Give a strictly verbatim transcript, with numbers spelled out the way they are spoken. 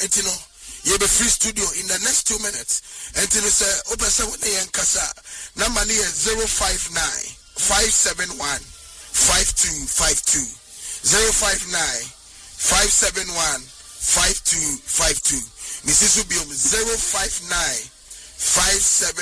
enti no ye be free studio in the next two minutes. Enti no say obesa wona yen kasa number ni zero five nine five seven one five two five two zero five nine five seven one five two five two. Missus Ubium zero five nine five seven